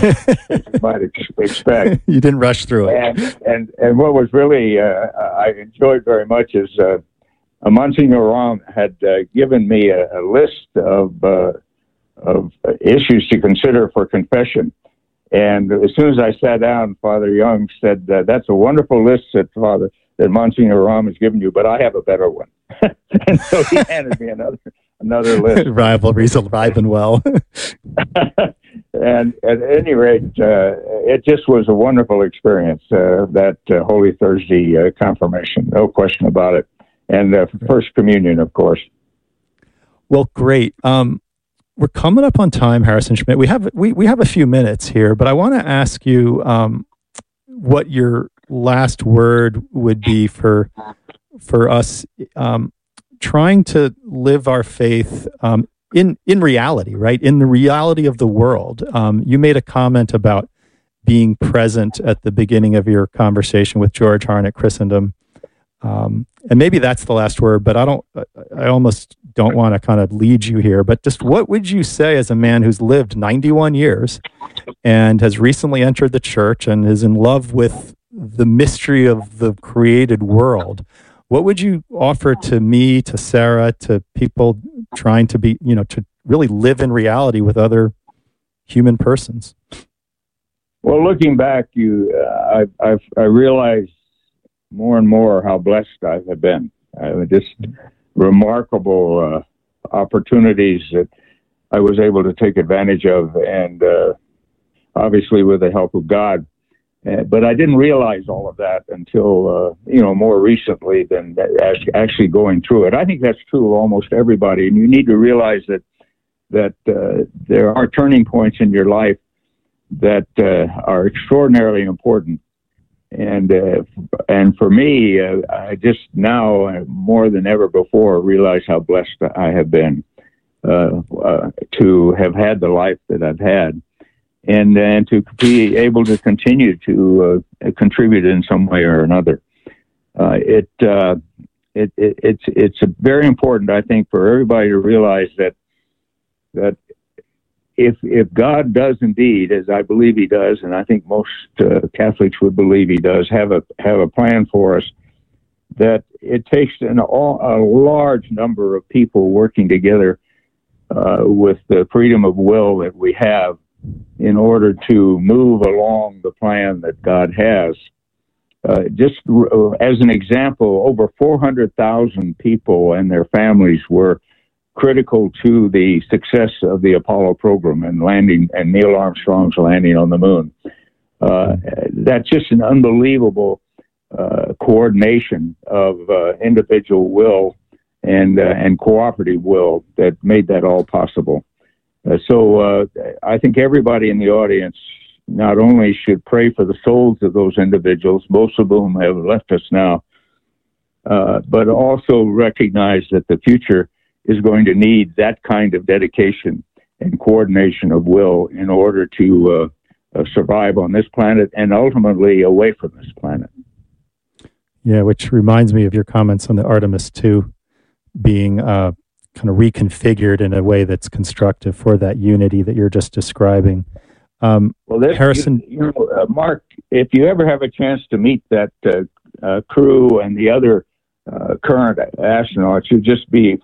as you might expect. You didn't rush through it. And what was really I enjoyed very much is Monsignor Rahm had given me a list of issues to consider for confession. And as soon as I sat down, Father Young said, "That's a wonderful list that Monsignor Rahm has given you, but I have a better one." And so he handed me another list. Rivalries alive and well. And at any rate, it just was a wonderful experience, that Holy Thursday confirmation, no question about it. And First Communion, of course. Well, great. We're coming up on time, Harrison Schmidt. We have a few minutes here, but I want to ask you what your last word would be for us trying to live our faith in reality, right? In the reality of the world. You made a comment about being present at the beginning of your conversation with George Harn at Christendom. And maybe that's the last word, but I almost don't want to kind of lead you here, but just what would you say as a man who's lived 91 years and has recently entered the church and is in love with the mystery of the created world? What would you offer to me, to Sarah, to people trying to be, to really live in reality with other human persons? Well, looking back, I realized more and more how blessed I have been. Just remarkable opportunities that I was able to take advantage of, and obviously with the help of God. But I didn't realize all of that until, more recently than actually going through it. I think that's true of almost everybody, and you need to realize that there are turning points in your life that are extraordinarily important. And for me, I just now more than ever before realize how blessed I have been to have had the life that I've had, and to be able to continue to contribute in some way or another. It's very important, I think, for everybody to realize that if God does indeed, as I believe He does, and I think most Catholics would believe He does, have a plan for us, that it takes a large number of people working together with the freedom of will that we have in order to move along the plan that God has. Just as an example, over 400,000 people and their families were critical to the success of the Apollo program and Neil Armstrong's landing on the moon. That's just an unbelievable coordination of individual will and cooperative will that made that all possible. So I think everybody in the audience not only should pray for the souls of those individuals, most of whom have left us now, but also recognize that the future is going to need that kind of dedication and coordination of will in order to survive on this planet and ultimately away from this planet. Yeah, which reminds me of your comments on the Artemis II being kind of reconfigured in a way that's constructive for that unity that you're just describing. Harrison, Mark, if you ever have a chance to meet that crew and the other current astronauts, you'd just be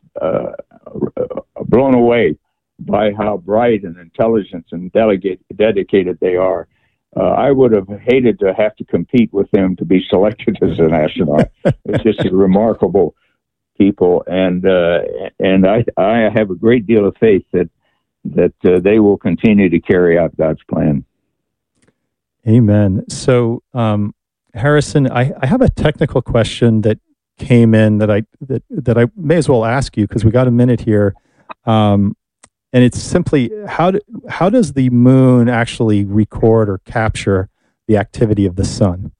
blown away by how bright and intelligent and dedicated they are. I would have hated to have to compete with them to be selected as an astronaut. It's just remarkable people, and I have a great deal of faith that they will continue to carry out God's plan. Amen. So, Harrison, I have a technical question that came in that I may as well ask you because we got a minute here, and it's simply how does the moon actually record or capture the activity of the sun?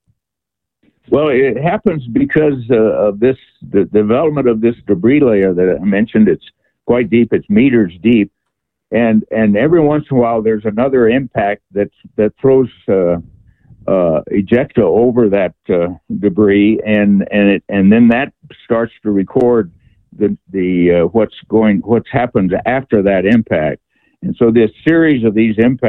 Well, it happens because of the development of this debris layer that I mentioned. It's quite deep; it's meters deep, and every once in a while there's another impact that throws ejecta over that debris, and then that starts to record what's happened after that impact. And so this series of these impacts